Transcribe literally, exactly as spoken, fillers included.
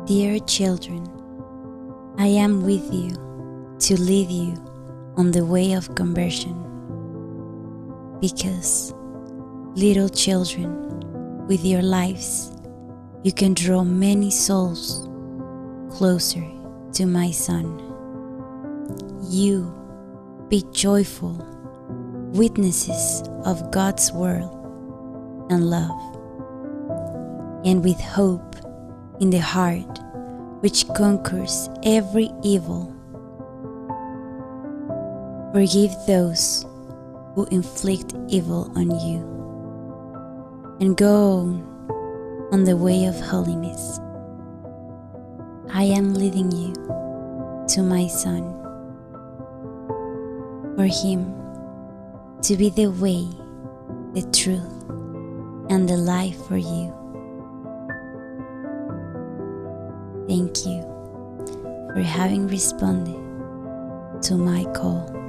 Dear children, I am with you to lead you on the way of conversion, because, little children, with your lives you can draw many souls closer to my Son. You be joyful witnesses of God's word and love, and with hope in the heart which conquers every evil, forgive those who inflict evil on you, and go on, on the way of holiness. I am leading you to my Son, for Him to be the way, the truth, and the life for you. Thank you for having responded to my call.